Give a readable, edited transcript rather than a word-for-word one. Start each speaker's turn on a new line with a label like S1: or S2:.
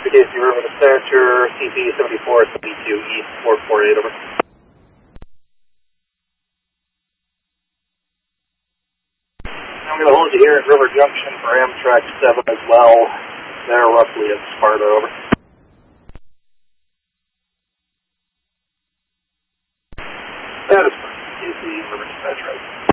S1: The KC River Dispatcher, CP 7472 East 448, over. I'm going to hold you here at River Junction for Amtrak 7 as well. They're roughly at Sparta, over. That is KC River Dispatcher.